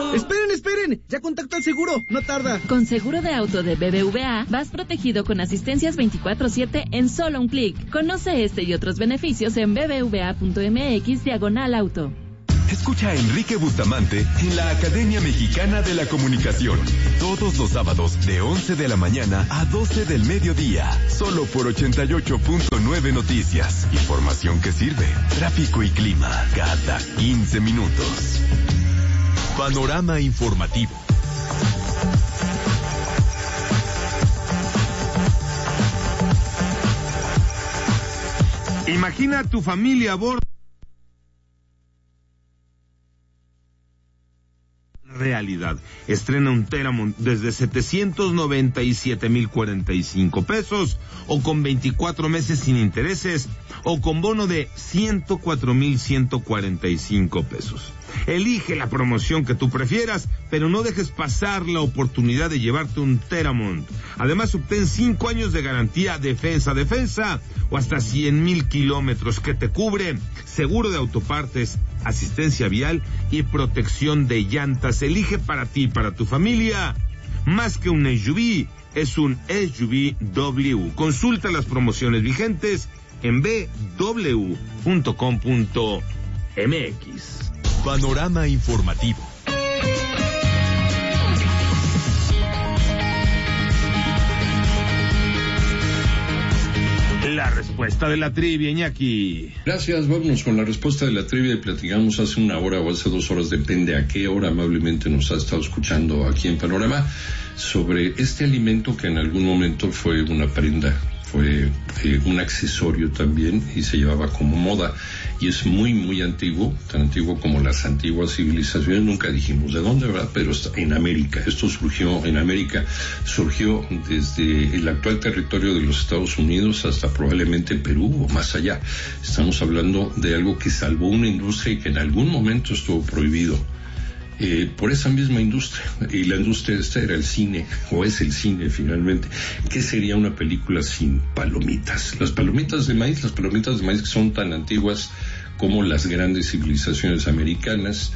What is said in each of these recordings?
¡Esperen! Ya contacto al seguro, no tarda. Con seguro de auto de BBVA, vas protegido con asistencias 24/7 en solo un clic. Conoce este y otros beneficios en bbva.mx/auto. Escucha a Enrique Bustamante en la Academia Mexicana de la Comunicación. Todos los sábados de 11 de la mañana a 12 del mediodía. Solo por 88.9 Noticias. Información que sirve. Tráfico y clima cada 15 minutos. Panorama informativo. Imagina a tu familia a bordo. Realidad. Estrena un Teramont desde 797,045 pesos, o con 24 meses sin intereses, o con bono de 104,145 pesos. Elige la promoción que tú prefieras, pero no dejes pasar la oportunidad de llevarte un Teramont. Además, obtén 5 años de garantía defensa, o hasta 100,000 kilómetros que te cubre seguro de autopartes, asistencia vial y protección de llantas. Elige para ti y para tu familia. Más que un SUV, es un SUV-W. Consulta las promociones vigentes en bw.com.mx. Panorama informativo. La respuesta de la trivia, Iñaki. Gracias, vámonos con la respuesta de la trivia y platicamos hace una hora o hace 2 horas, depende a qué hora amablemente nos ha estado escuchando aquí en Panorama, sobre este alimento que en algún momento fue una prenda, fue un accesorio también y se llevaba como moda y es muy muy antiguo, tan antiguo como las antiguas civilizaciones. Nunca dijimos de dónde, ¿verdad? Pero está en América. Esto surgió en América, surgió desde el actual territorio de los Estados Unidos hasta probablemente Perú o más allá. Estamos hablando de algo que salvó una industria y que en algún momento estuvo prohibido por esa misma industria, y la industria esta era el cine, o es el cine finalmente. ¿Qué sería una película sin palomitas? Las palomitas de maíz que son tan antiguas como las grandes civilizaciones americanas,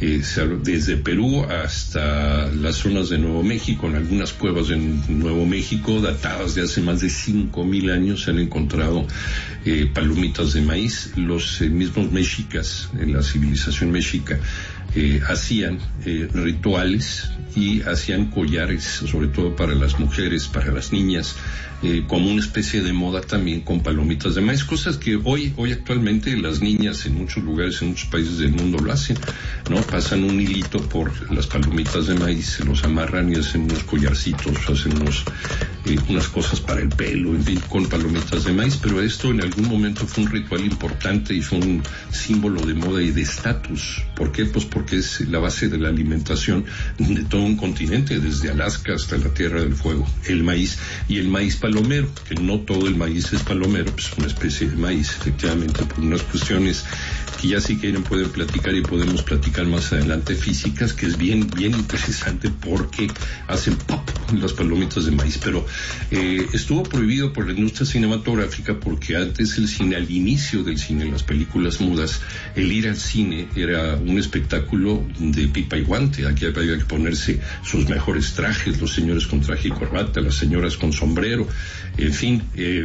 desde Perú hasta las zonas de Nuevo México. En algunas cuevas de Nuevo México, datadas de hace más de 5,000 años, se han encontrado palomitas de maíz. Los mismos mexicas, en la civilización mexica, hacían rituales y hacían collares, sobre todo para las mujeres, para las niñas, como una especie de moda también con palomitas de maíz, cosas que hoy actualmente las niñas en muchos lugares, en muchos países del mundo lo hacen, ¿no? Pasan un hilito por las palomitas de maíz, se los amarran y hacen unos collarcitos, hacen unas cosas para el pelo, en fin, con palomitas de maíz. Pero esto en algún momento fue un ritual importante y fue un símbolo de moda y de estatus. ¿Por qué? Pues porque es la base de la alimentación de todo un continente, desde Alaska hasta la Tierra del Fuego, el maíz. Y el maíz palomero, que no todo el maíz es palomero, pues una especie de maíz, efectivamente, por unas cuestiones que ya si quieren pueden platicar y podemos platicar más adelante, físicas, que es bien interesante porque hacen pop las palomitas de maíz. Pero estuvo prohibido por la industria cinematográfica porque antes el cine, al inicio del cine, las películas mudas, el ir al cine era un espectáculo de pipa y guante. Aquí había que ponerse sus mejores trajes, los señores con traje y corbata, las señoras con sombrero, en fin,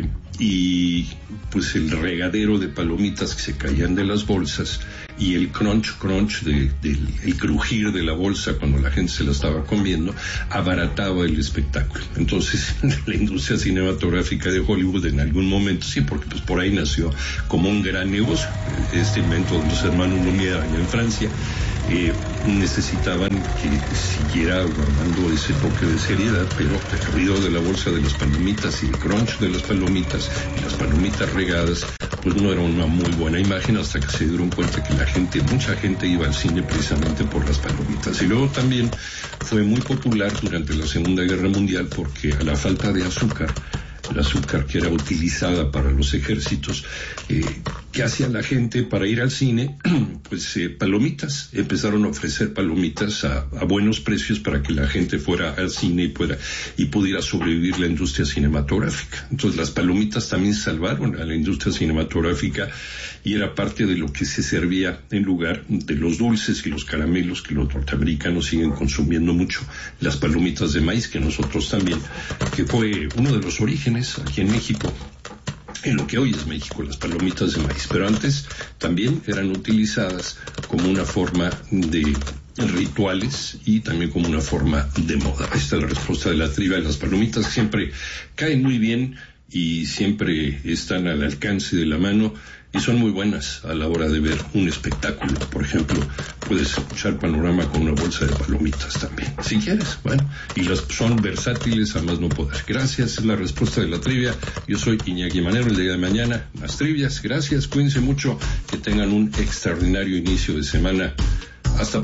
y pues el regadero de palomitas que se caían de las bolsas y el crunch el crujir de la bolsa cuando la gente se la estaba comiendo abarataba el espectáculo. Entonces la industria cinematográfica de Hollywood en algún momento, sí, porque pues por ahí nació como un gran negocio este invento de los hermanos Lumière allá en Francia, necesitaban que siguiera guardando ese toque de seriedad, pero el ruido de la bolsa de las palomitas y el crunch de las palomitas y las palomitas regadas, pues no era una muy buena imagen, hasta que se dieron cuenta que mucha gente iba al cine precisamente por las palomitas. Y luego también fue muy popular durante la Segunda Guerra Mundial porque a la falta de azúcar, el azúcar que era utilizada para los ejércitos, ¿qué hacía la gente para ir al cine? Pues palomitas. Empezaron a ofrecer palomitas a buenos precios para que la gente fuera al cine y pudiera sobrevivir la industria cinematográfica. Entonces las palomitas también salvaron a la industria cinematográfica y era parte de lo que se servía en lugar de los dulces y los caramelos que los norteamericanos siguen consumiendo mucho. Las palomitas de maíz, que nosotros también, que fue uno de los orígenes aquí en México, en lo que hoy es México, las palomitas de maíz, pero antes también eran utilizadas como una forma de rituales y también como una forma de moda. Ahí está la respuesta de la trivia. Las palomitas siempre caen muy bien y siempre están al alcance de la mano y son muy buenas a la hora de ver un espectáculo. Por ejemplo, puedes escuchar Panorama con una bolsa de palomitas también, si quieres. Bueno, y las son versátiles a más no poder. Gracias, es la respuesta de la trivia. Yo soy Iñaki Manero. El día de mañana, más trivias. Gracias, cuídense mucho, que tengan un extraordinario inicio de semana. Hasta pronto.